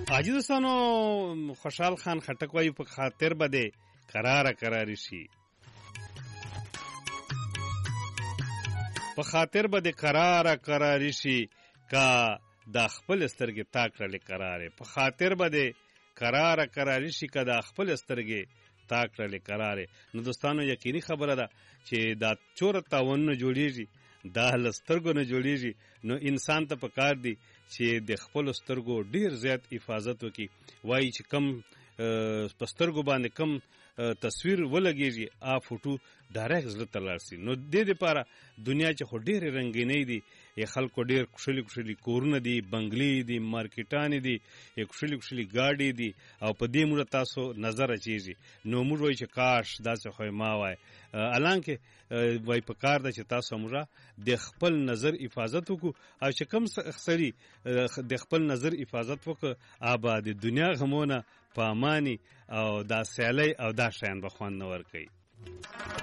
حاجی دوستانو خوشحال خان خټک وایي په خاطر به دې قراري شي، په خاطر به دې قراري شي که دا خپل سترګې تا کړلې قرارې، په خاطر به دې قراري شي که دا خپل سترګې تا کړلې قرارې. نو دوستانو یقیني خبره ده چې دا چوره تاوانونه جوړیږي، دا له سترګو نه جوړیږي. نو انسان ته پکار دی چې د خپلو سترګو ډیر زیات حفاظت وکړي. وایي چې کم په سترګو باندې کم تصویر ولګېږي فوټو ډایرکټ زړه ته لاړ شي. نو دې دپاره دنیا چې خو ډېرې رنګینۍ دي، خلکو ډېر کوښلي کورونه دي، بنګلې دي، مارکیټانې دي، کوښلي ګاډې دي، او په دې موږ تاسو نظر اچېږي. نو موږ وایو چې کاش داسې خو یې ما وای. حالانکه وایي په کار ده چې تاسو موږ د خپل نظر حفاظت وکړو، او چې کوم سړي د خپل نظر حفاظت وکړو به د دنیا غمونه په اماني او دا سیالۍ او دا شیان به خوند نه ورکوي.